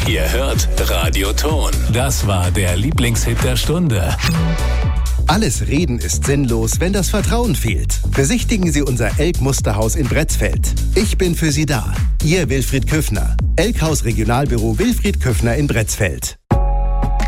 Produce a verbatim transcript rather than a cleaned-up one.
Ihr hört Radio Ton. Das war der Lieblingshit der Stunde. Alles Reden ist sinnlos, wenn das Vertrauen fehlt. Besichtigen Sie unser Elk-Musterhaus in Bretzfeld. Ich bin für Sie da. Ihr Wilfried Küffner. Elkhaus Regionalbüro Wilfried Küffner in Bretzfeld.